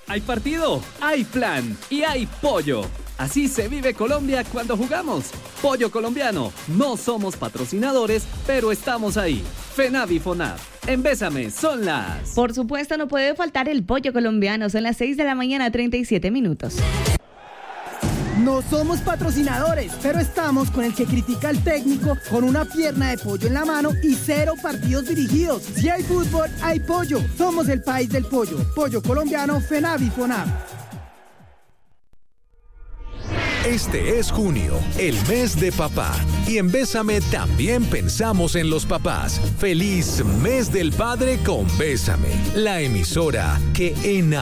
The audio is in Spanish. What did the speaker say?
hay partido, hay plan y hay pollo. Así se vive Colombia cuando jugamos. Pollo colombiano. No somos patrocinadores, pero estamos ahí. FENAVI FONAV. En Bésame son las... Por supuesto, no puede faltar el pollo colombiano. Son las 6 de la mañana, 37 minutos. No somos patrocinadores, pero estamos con el que critica al técnico con una pierna de pollo en la mano y 0 partidos dirigidos. Si hay fútbol, hay pollo. Somos el país del pollo. Pollo colombiano, FENAVI FONAV. Este es junio, el mes de papá. Y en Bésame también pensamos en los papás. ¡Feliz mes del padre con Bésame! La emisora que